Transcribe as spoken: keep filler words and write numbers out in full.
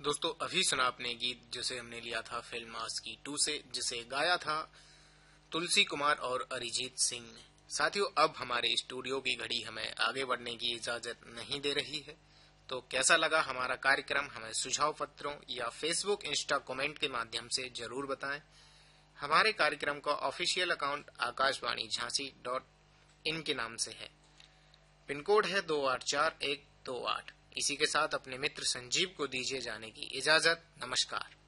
दोस्तों अभी सुना आपने गीत जिसे हमने लिया था फिल्म आशिकी टू से, जिसे गाया था तुलसी कुमार और अरिजीत सिंह ने। साथियों, अब हमारे स्टूडियो की घड़ी हमें आगे बढ़ने की इजाजत नहीं दे रही है, तो कैसा लगा हमारा कार्यक्रम हमें सुझाव पत्रों या फेसबुक इंस्टा कमेंट के माध्यम से जरूर बताएं। हमारे कार्यक्रम का official account Akashvani Jhansi dot in के नाम से है। पिन कोड है दो आठ चार एक दो आठ। इसी के साथ अपने मित्र संजीव को दीजिए जाने की इजाजत। नमस्कार।